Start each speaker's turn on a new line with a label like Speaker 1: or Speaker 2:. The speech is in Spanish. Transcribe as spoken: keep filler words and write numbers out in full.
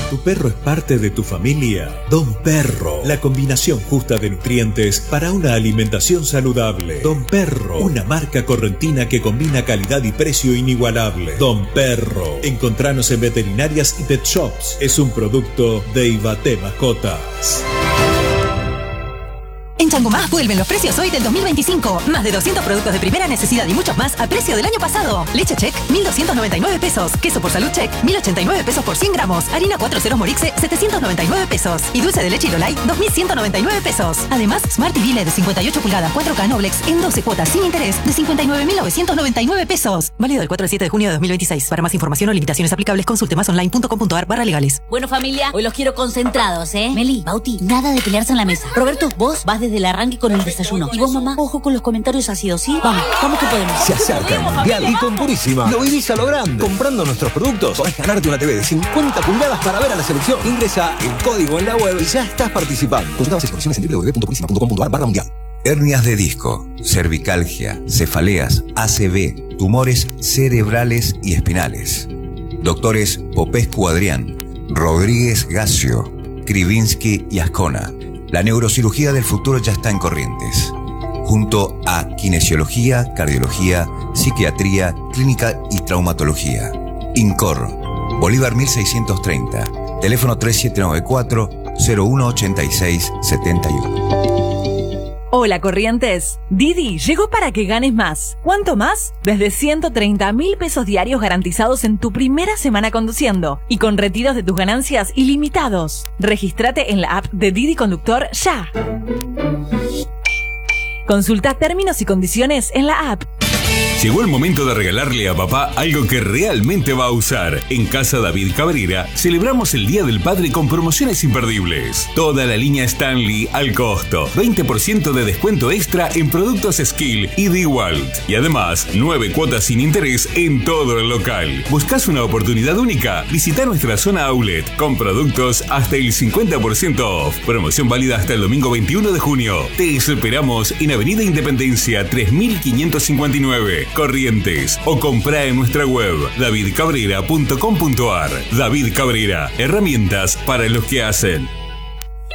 Speaker 1: ¿Tu perro es parte de tu familia? Don Perro, la combinación justa de nutrientes para una alimentación saludable. Don Perro, una marca correntina que combina calidad y precio inigualable. Don Perro, encontranos en veterinarias y pet shops. Es un producto de Ibaté Mascotas.
Speaker 2: En Changomá vuelven los precios hoy del dos mil veinticinco. Más de doscientos productos de primera necesidad y muchos más a precio del año pasado. Leche Check, mil doscientos noventa y nueve pesos. Queso por salud Check, mil ochenta y nueve pesos por cien gramos. Harina cuatro ceros Morixe, setecientos noventa y nueve pesos. Y dulce de leche Lolay, dos mil ciento noventa y nueve pesos. Además, Smart T V L E D de cincuenta y ocho pulgadas cuatro K Noblex en doce cuotas sin interés de cincuenta y nueve mil novecientos noventa y nueve pesos. Válido del cuatro al siete de junio de dos mil veintiséis. Para más información o limitaciones aplicables, consulte más online punto com punto ar barra legales.
Speaker 3: Bueno, familia, hoy los quiero concentrados, ¿eh? Meli, Bauti, nada de pelearse en la mesa. Roberto, vos vas desde el arranque con el desayuno. Y vos, mamá, ojo con los comentarios ácidos, ¿sí? Vamos, vamos que podemos.
Speaker 4: Se acerca el Mundial y con Purísima lo vivís a lo grande. Comprando nuestros productos podés ganarte una T V de cincuenta pulgadas para ver a la selección. Ingresa el código en la web y ya estás participando. Consulta bases y condiciones en w w w punto purísima punto com punto ar barra mundial.
Speaker 5: Hernias de disco, cervicalgia, cefaleas, A C V, tumores cerebrales y espinales. Doctores Popescu Adrián, Rodríguez Gacio, Krivinsky y Ascona. La neurocirugía del futuro ya está en Corrientes. Junto a kinesiología, cardiología, psiquiatría, clínica y traumatología. INCOR, Bolívar mil seiscientos treinta. Teléfono tres siete nueve cuatro, cero uno ocho seis siete uno.
Speaker 6: Hola Corrientes, Didi llegó para que ganes más. ¿Cuánto más? Desde ciento treinta mil pesos diarios garantizados en tu primera semana conduciendo y con retiros de tus ganancias ilimitados. Regístrate en la app de Didi Conductor ya. Consulta términos y condiciones en la app.
Speaker 7: Llegó el momento de regalarle a papá algo que realmente va a usar. En Casa David Cabrera celebramos el Día del Padre con promociones imperdibles. Toda la línea Stanley al costo. veinte por ciento de descuento extra en productos Skill y DeWalt. Y además, nueve cuotas sin interés en todo el local. ¿Buscas una oportunidad única? Visita nuestra zona outlet con productos hasta el cincuenta por ciento off. Promoción válida hasta el domingo veintiuno de junio. Te esperamos en Avenida Independencia tres mil quinientos cincuenta y nueve. Corrientes o comprá en nuestra web david cabrera punto com punto ar. David Cabrera, herramientas para los que hacen.